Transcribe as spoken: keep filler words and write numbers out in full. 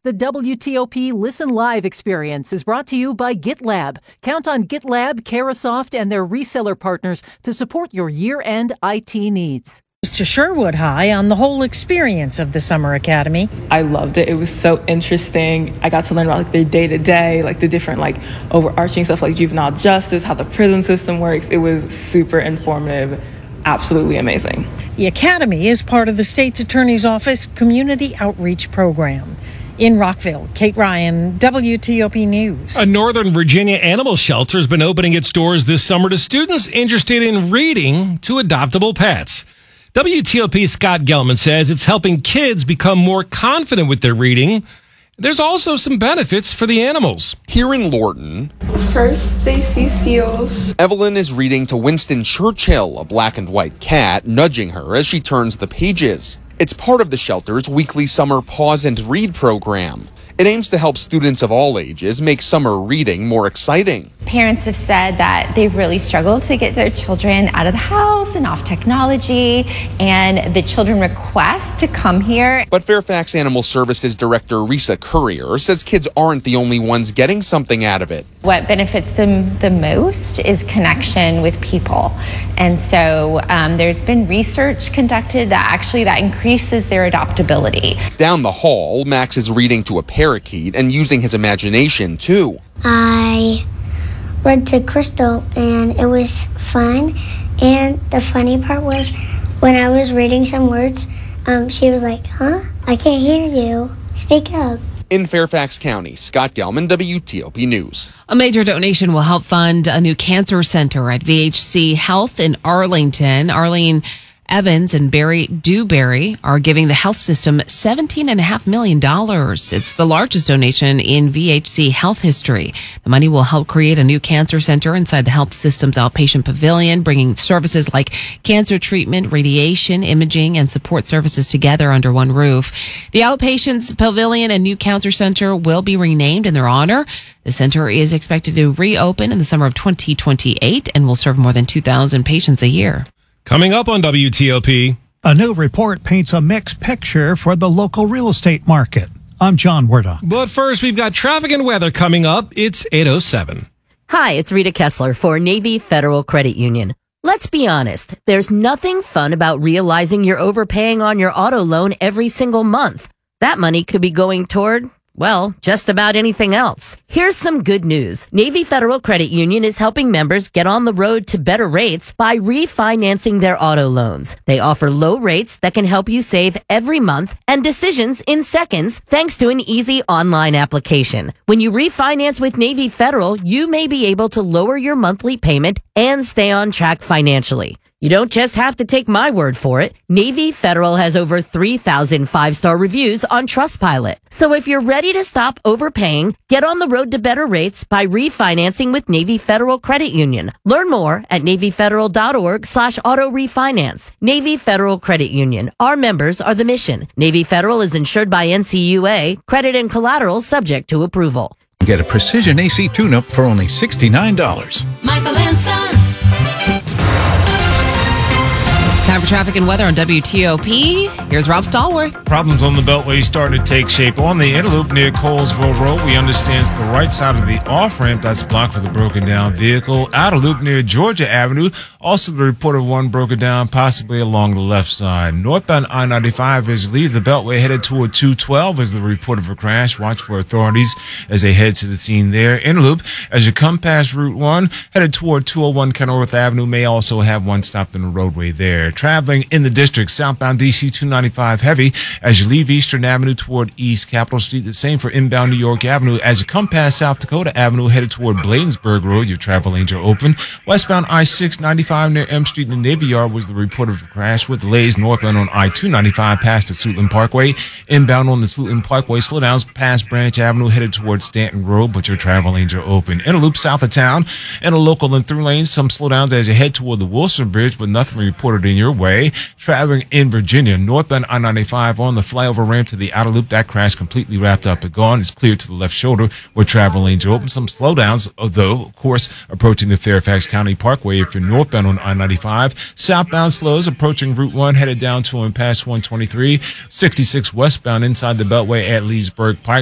The W T O P Listen Live experience is brought to you by GitLab. Count on GitLab, Carasoft, and their reseller partners to support your year-end I T needs. To Sherwood High on the whole experience of the Summer Academy. I loved it. It was so interesting. I got to learn about like their day-to-day, like the different like overarching stuff like juvenile justice, how the prison system works. It was super informative. Absolutely amazing. The Academy is part of the State's Attorney's Office Community Outreach Program. In Rockville, Kate Ryan, W T O P News. A Northern Virginia animal shelter has been opening its doors this summer to students interested in reading to adoptable pets. W T O P's Scott Gelman says it's helping kids become more confident with their reading. There's also some benefits for the animals. Here in Lorton, first they see seals. Evelyn is reading to Winston Churchill, a black and white cat, nudging her as she turns the pages. It's part of the shelter's weekly summer pause and read program. It aims to help students of all ages make summer reading more exciting. Parents have said that they've really struggled to get their children out of the house and off technology, and the children request to come here. But Fairfax Animal Services Director Risa Courier says kids aren't the only ones getting something out of it. What benefits them the most is connection with people. And so um, there's been research conducted that actually that increases their adoptability. Down the hall, Max is reading to a parakeet and using his imagination too. I read to Crystal and it was fun, and the funny part was when I was reading some words, um, she was like, huh? I can't hear you. Speak up. In Fairfax County, Scott Gelman, W T O P News. A major donation will help fund a new cancer center at V H C Health in Arlington. Arlene Evans and Barry Dewberry are giving the health system seventeen point five million dollars. It's the largest donation in V H C health history. The money will help create a new cancer center inside the health system's outpatient pavilion, bringing services like cancer treatment, radiation, imaging, and support services together under one roof. The outpatient pavilion and new cancer center will be renamed in their honor. The center is expected to reopen in the summer of twenty twenty-eight and will serve more than two thousand patients a year. Coming up on W T O P. A new report paints a mixed picture for the local real estate market. I'm John Wardock. But first, we've got traffic and weather coming up. It's eight oh seven. Hi, it's Rita Kessler for Navy Federal Credit Union. Let's be honest, there's nothing fun about realizing you're overpaying on your auto loan every single month. That money could be going toward, well, just about anything else. Here's some good news. Navy Federal Credit Union is helping members get on the road to better rates by refinancing their auto loans. They offer low rates that can help you save every month and decisions in seconds thanks to an easy online application. When you refinance with Navy Federal, you may be able to lower your monthly payment and stay on track financially. You don't just have to take my word for it. Navy Federal has over three thousand five-star reviews on Trustpilot. So if you're ready to stop overpaying, get on the road to better rates by refinancing with Navy Federal Credit Union. Learn more at NavyFederal.org slash auto refinance. Navy Federal Credit Union. Our members are the mission. Navy Federal is insured by N C U A. Credit and collateral subject to approval. Get a precision A C tune-up for only sixty-nine dollars. Michael and Son. Time for traffic and weather on W T O P. Here's Rob Stallworth. Problems on the Beltway starting to take shape. On the Interloop near Colesville Road, we understand it's the right side of the off-ramp that's blocked for the broken down vehicle. Outer loop near Georgia Avenue, also the report of one broken down, possibly along the left side. Northbound I ninety-five as you leave the Beltway headed toward two twelve is the report of a crash. Watch for authorities as they head to the scene there. Interloop, as you come past Route one, headed toward two oh one Kenilworth Avenue, may also have one stopped in the roadway there. Traveling in the district, southbound D C two ninety-five heavy as you leave Eastern Avenue toward East Capitol Street. The same for inbound New York Avenue. As you come past South Dakota Avenue, headed toward Bladensburg Road, your travel lanes are open. Westbound I six ninety-five near M Street in the Navy Yard was the report of a crash with delays northbound on I two ninety-five past the Suitland Parkway. Inbound on the Suitland Parkway, slowdowns past Branch Avenue, headed toward Stanton Road, but your travel lanes are open. Interloop south of town and a local and through lanes, some slowdowns as you head toward the Wilson Bridge, but nothing reported in your way. Traveling in Virginia, northbound I ninety-five on the flyover ramp to the outer loop, that crash completely wrapped up and gone. It's clear to the left shoulder where travel lanes are open. Some slowdowns, though, of course, approaching the Fairfax County Parkway if you're northbound on I ninety-five. Southbound slows approaching Route one, headed down to and past one twenty-three. sixty-six westbound inside the Beltway at Leesburg Pike.